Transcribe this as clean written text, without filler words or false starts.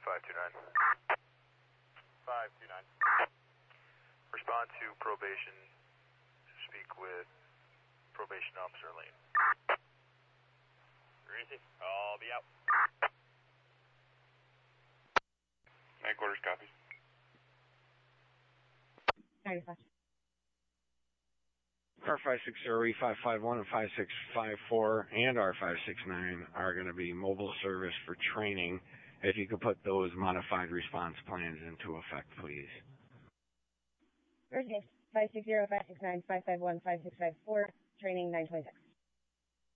529. 529. Respond to probation. Speak with probation officer Lane. Greasy, I'll be out. Night quarters, copy. 95. R560, E551 and 5654 and R569 are going to be mobile service for training. If you could put those modified response plans into effect, please. First case, 560, 569, 551, 5654, training 926.